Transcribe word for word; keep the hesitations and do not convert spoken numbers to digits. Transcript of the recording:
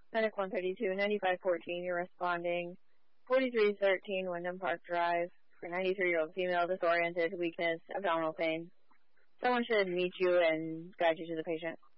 Medic one thirty-two, ninety-five fourteen, you're responding. forty-three thirteen, Wyndham Park Drive, for a ninety-three-year-old female, disoriented, weakness, abdominal pain. Someone should meet you and guide you to the patient.